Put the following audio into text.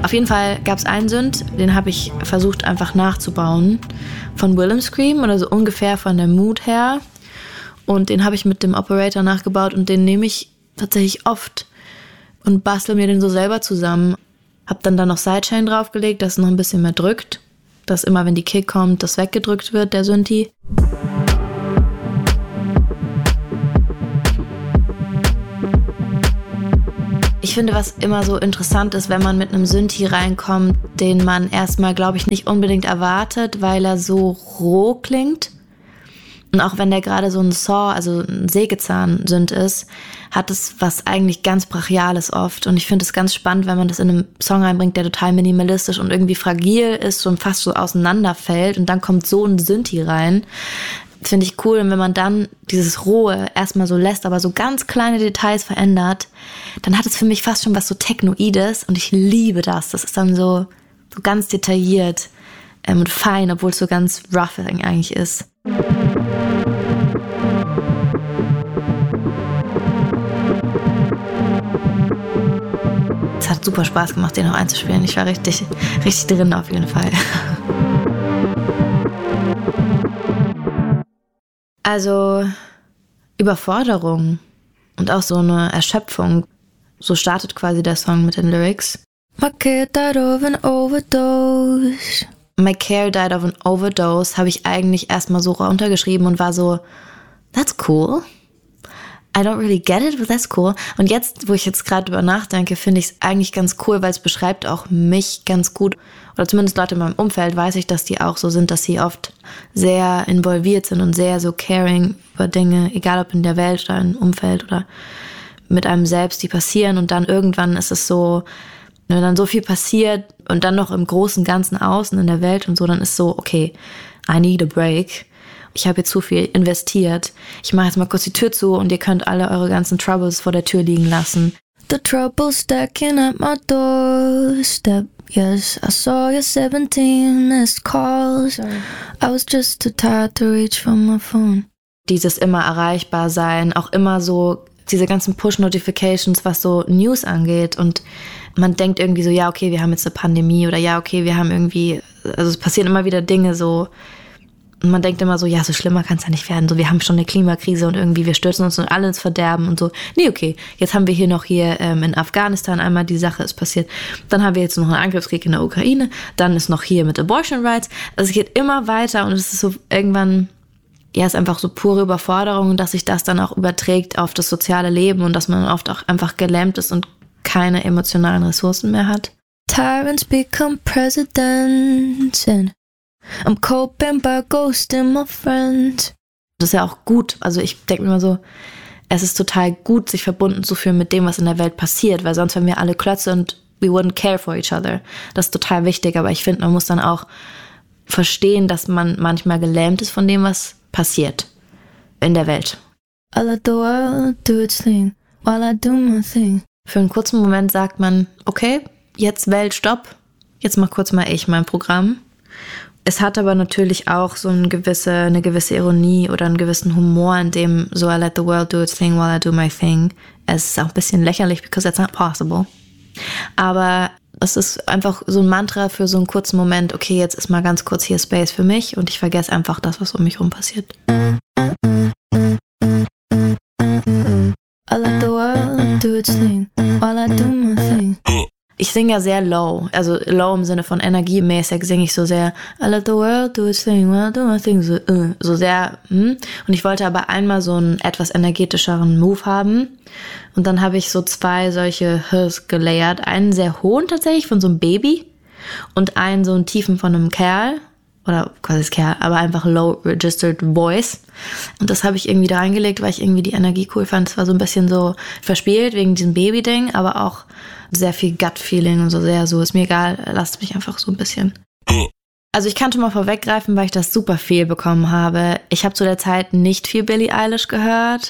Auf jeden Fall gab es einen Synth, den habe ich versucht einfach nachzubauen von Willem Scream oder so ungefähr von der Mood her. Und den habe ich mit dem Operator nachgebaut und den nehme ich tatsächlich oft und bastel mir den so selber zusammen. Hab dann da noch Sidechain draufgelegt, dass es noch ein bisschen mehr drückt. Dass immer, wenn die Kick kommt, das weggedrückt wird, der Synthi. Ich finde, was immer so interessant ist, wenn man mit einem Synthi reinkommt, den man erstmal, glaube ich, nicht unbedingt erwartet, weil er so roh klingt. Und auch wenn der gerade so ein Saw, also ein Sägezahn-Synth ist, hat es was eigentlich ganz Brachiales oft. Und ich finde es ganz spannend, wenn man das in einem Song reinbringt, der total minimalistisch und irgendwie fragil ist und fast so auseinanderfällt. Und dann kommt so ein Synthi rein. Finde ich cool. Und wenn man dann dieses Rohe erstmal so lässt, aber so ganz kleine Details verändert, dann hat es für mich fast schon was so Technoides. Und ich liebe das. Das ist dann so ganz detailliert und fein, obwohl es so ganz rough eigentlich ist. Es hat super Spaß gemacht, den noch einzuspielen. Ich war richtig drin auf jeden Fall. Also Überforderung und auch so eine Erschöpfung. So startet quasi der Song mit den Lyrics. My care died of an overdose. My care died of an overdose habe ich eigentlich erstmal so runtergeschrieben und war so, that's cool. I don't really get it, but that's cool. Und jetzt, wo ich jetzt gerade drüber nachdenke, finde ich es eigentlich ganz cool, weil es beschreibt auch mich ganz gut. Oder zumindest Leute in meinem Umfeld weiß ich, dass die auch so sind, dass sie oft sehr involviert sind und sehr so caring über Dinge, egal ob in der Welt oder im Umfeld oder mit einem selbst, die passieren. Und dann irgendwann ist es so, wenn dann so viel passiert und dann noch im großen Ganzen außen in der Welt und so, dann ist so, okay, I need a break. Ich habe jetzt zu viel investiert. Ich mache jetzt mal kurz die Tür zu und ihr könnt alle eure ganzen Troubles vor der Tür liegen lassen. The troubles stacking at my doorstep. Yes, I saw your 17 missed calls. I was just too tired to reach for my phone. Dieses immer erreichbar sein, auch immer so diese ganzen Push-Notifications, was so News angeht. Und man denkt irgendwie so, ja, okay, wir haben jetzt eine Pandemie oder ja, okay, wir haben irgendwie, also es passieren immer wieder Dinge so. Und man denkt immer so, ja, so schlimmer kann es ja nicht werden. So, wir haben schon eine Klimakrise und irgendwie wir stürzen uns und alle ins Verderben und so. Nee, okay, jetzt haben wir hier in Afghanistan einmal die Sache ist passiert. Dann haben wir jetzt noch einen Angriffskrieg in der Ukraine. Dann ist noch hier mit Abortion Rights. Also es geht immer weiter und es ist so irgendwann, ja, ist einfach so pure Überforderung, dass sich das dann auch überträgt auf das soziale Leben und dass man oft auch einfach gelähmt ist und keine emotionalen Ressourcen mehr hat. Tyrants become presidents and I'm coping by ghosting my friends. Das ist ja auch gut. Also ich denke mir immer so, es ist total gut, sich verbunden zu fühlen mit dem, was in der Welt passiert, weil sonst wären wir alle Klötze und we wouldn't care for each other. Das ist total wichtig, aber ich finde, man muss dann auch verstehen, dass man manchmal gelähmt ist von dem, was passiert in der Welt. I let the world do its thing while I do my thing. Für einen kurzen Moment sagt man, okay, jetzt Welt, stopp. Jetzt mach kurz mal ich mein Programm. Es hat aber natürlich auch so eine gewisse Ironie oder einen gewissen Humor, in dem so I let the world do its thing while I do my thing. Es ist auch ein bisschen lächerlich, because that's not possible. Aber es ist einfach so ein Mantra für so einen kurzen Moment, okay, jetzt ist mal ganz kurz hier Space für mich und ich vergesse einfach das, was um mich rum passiert. I let the world do its thing while I do my thing. Ich singe ja sehr low, also low im Sinne von energiemäßig singe ich so sehr I let the world do its thing, while I do my thing, so sehr. Und ich wollte aber einmal so einen etwas energetischeren Move haben und dann habe ich so zwei solche Hs gelayert, einen sehr hohen tatsächlich von so einem Baby und einen so einen tiefen von einem Kerl oder quasi das Kerl, aber einfach low registered voice und das habe ich irgendwie da reingelegt, weil ich irgendwie die Energie cool fand. Es war so ein bisschen so verspielt wegen diesem Baby-Ding, aber auch sehr viel Gut-Feeling und so sehr so, ist mir egal, lasst mich einfach so ein bisschen. Also ich kann schon mal vorweggreifen, weil ich das super viel bekommen habe. Ich habe zu der Zeit nicht viel Billie Eilish gehört.